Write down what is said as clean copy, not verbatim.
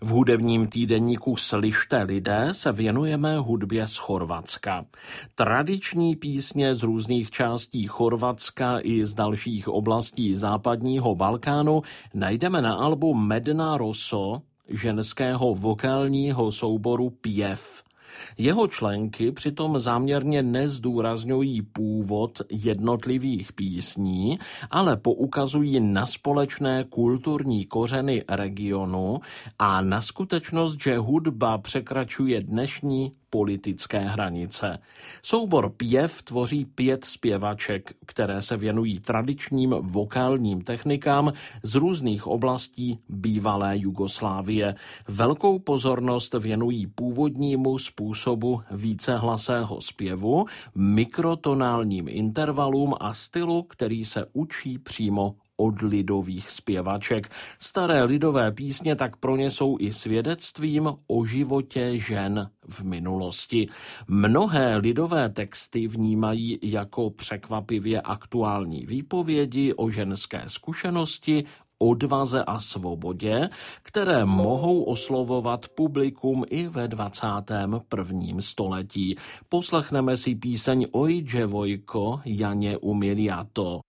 V hudebním týdeníku Slyšte lidé se věnujeme hudbě z Chorvatska. Tradiční písně z různých částí Chorvatska i z dalších oblastí západního Balkánu najdeme na albu Medna Rosso ženského vokálního souboru Pjev. Jeho členky přitom záměrně nezdůrazňují původ jednotlivých písní, ale poukazují na společné kulturní kořeny regionu a na skutečnost, že hudba překračuje dnešní politické hranice. Soubor Pjev tvoří 5 zpěvaček, které se věnují tradičním vokálním technikám z různých oblastí bývalé Jugoslávie. Velkou pozornost věnují původnímu způsobu vícehlasého zpěvu, mikrotonálním intervalům a stylu, který se učí přímo od lidových zpěvaček. Staré lidové písně tak pro ně jsou i svědectvím o životě žen v minulosti. Mnohé lidové texty vnímají jako překvapivě aktuální výpovědi o ženské zkušenosti, odvaze a svobodě, které mohou oslovovat publikum i ve 21. století. Poslechneme si píseň Oj, dževojko, Janě umiliato.